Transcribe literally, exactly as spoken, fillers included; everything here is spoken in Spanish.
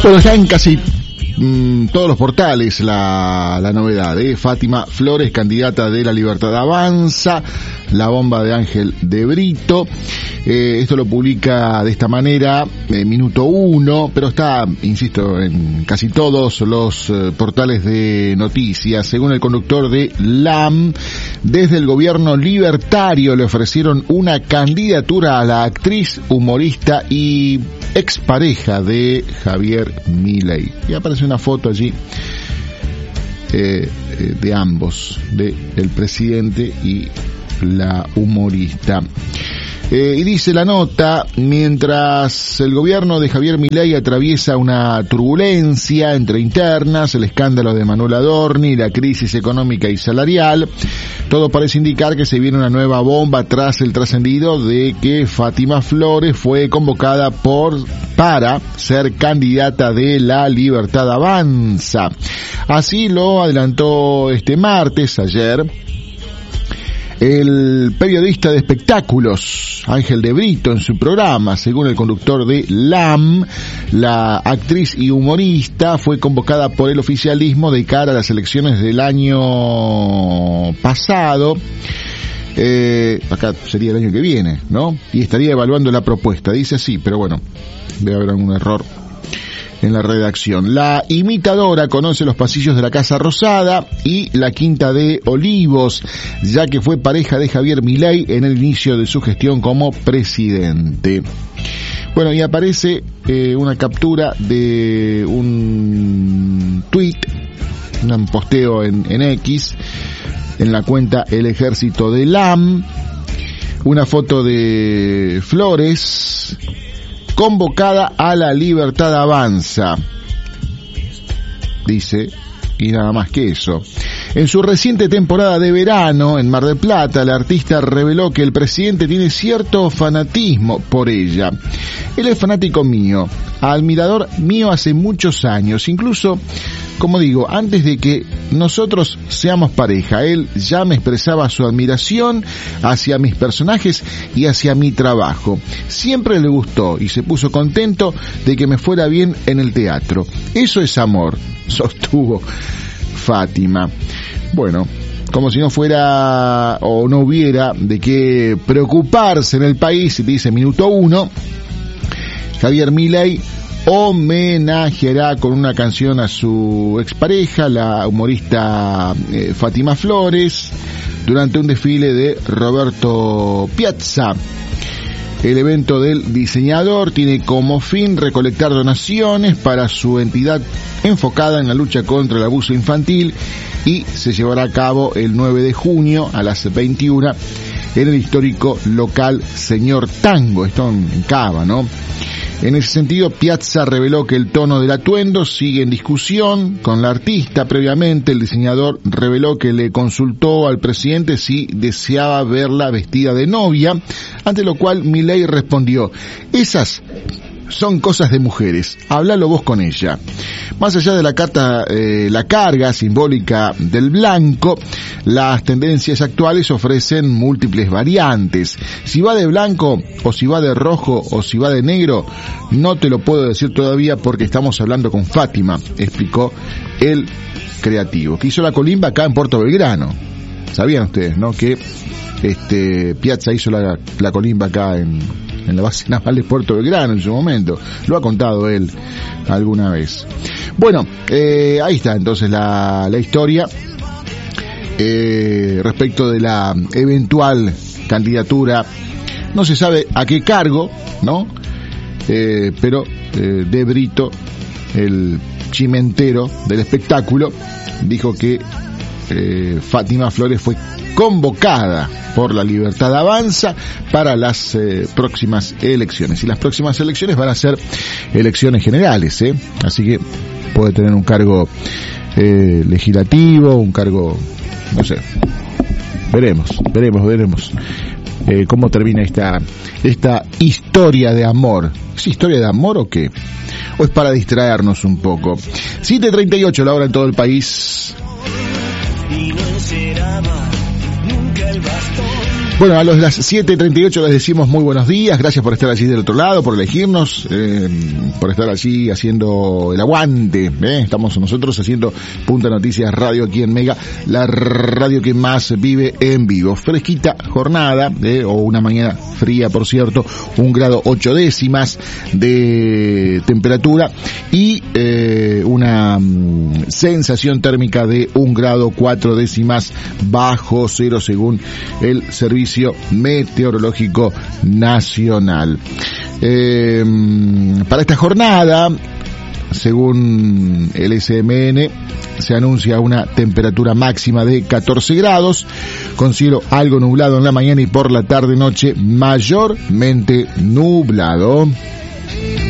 Bueno, ya en casi mmm, todos los portales la, la novedad, ¿eh? Fátima Flores, candidata de La Libertad Avanza, la bomba de Ángel de Brito. Eh, esto lo publica de esta manera, eh, Minuto Uno, pero está, insisto, en casi todos los eh, portales de noticias. Según el conductor de L A M, desde el gobierno libertario le ofrecieron una candidatura a la actriz, humorista y expareja de Javier Milei. Y aparece una foto allí eh, eh, de ambos, de el presidente y la humorista. Eh, y dice la nota, mientras el gobierno de Javier Milei atraviesa una turbulencia entre internas, el escándalo de Manuel Adorni, la crisis económica y salarial, todo parece indicar que se viene una nueva bomba tras el trascendido de que Fátima Flores fue convocada por para ser candidata de La Libertad Avanza. Así lo adelantó este martes, ayer, el periodista de espectáculos Ángel de Brito en su programa. Según el conductor de L A M, la actriz y humorista fue convocada por el oficialismo de cara a las elecciones del año pasado. Eh, acá sería el año que viene, ¿no? Y estaría evaluando la propuesta. Dice así, pero bueno, debe haber algún error en la redacción. La imitadora conoce los pasillos de la Casa Rosada y la Quinta de Olivos, ya que fue pareja de Javier Milei en el inicio de su gestión como presidente. Bueno, y aparece eh, una captura de un tweet, un posteo en, en X, en la cuenta El Ejército de L A M, una foto de Flores convocada a La Libertad Avanza, dice, y nada más que eso. En su reciente temporada de verano en Mar del Plata, la artista reveló que el presidente tiene cierto fanatismo por ella. Él es fanático mío, admirador mío hace muchos años, incluso, como digo, antes de que nosotros seamos pareja, él ya me expresaba su admiración hacia mis personajes y hacia mi trabajo. Siempre le gustó y se puso contento de que me fuera bien en el teatro. Eso es amor, sostuvo Fátima. Bueno, como si no fuera o no hubiera de qué preocuparse en el país, dice Minuto Uno, Javier Milei homenajeará con una canción a su expareja, la humorista eh, Fátima Flores, durante un desfile de Roberto Piazza. El evento del diseñador tiene como fin recolectar donaciones para su entidad enfocada en la lucha contra el abuso infantil y se llevará a cabo el nueve de junio a las veintiuna en el histórico local Señor Tango, esto en Cava, ¿no? En ese sentido, Piazza reveló que el tono del atuendo sigue en discusión con la artista. Previamente, el diseñador reveló que le consultó al presidente si deseaba verla vestida de novia, ante lo cual Milei respondió: esas son cosas de mujeres, háblalo vos con ella. Más allá de la carta, eh, la carga simbólica del blanco, las tendencias actuales ofrecen múltiples variantes. Si va de blanco, o si va de rojo, o si va de negro, no te lo puedo decir todavía porque estamos hablando con Fátima, explicó el creativo, que hizo la colimba acá en Puerto Belgrano. Sabían ustedes, ¿no?, que este Piazza hizo la, la colimba acá en, en la base naval de Puerto Belgrano en su momento. Lo ha contado él alguna vez. Bueno, eh, ahí está entonces la, la historia eh, respecto de la eventual candidatura. No se sabe a qué cargo, ¿no? Eh, pero eh, de Brito, el chimentero del espectáculo, dijo que eh, Fátima Flores fue convocada por La Libertad Avanza para las eh, próximas elecciones. Y las próximas elecciones van a ser elecciones generales, ¿eh? Así que puede tener un cargo eh, legislativo, un cargo, no sé. Veremos, veremos, veremos eh, cómo termina esta esta historia de amor. ¿Es historia de amor o qué? ¿O es para distraernos un poco? siete treinta y ocho la hora en todo el país. Bueno, a los de las siete treinta y ocho les decimos muy buenos días, gracias por estar allí del otro lado, por elegirnos, eh, por estar allí haciendo el aguante, ¿eh? Estamos nosotros haciendo Punta Noticias Radio aquí en Mega, la radio que más vive en vivo. Fresquita jornada, eh, o una mañana fría, por cierto, un grado ocho décimas de temperatura y eh, una mm, sensación térmica de un grado cuatro décimas bajo cero según el Servicio Meteorológico Nacional. Eh, para esta jornada, según el S M N, se anuncia una temperatura máxima de catorce grados, con cielo algo nublado en la mañana y por la tarde-noche mayormente nublado.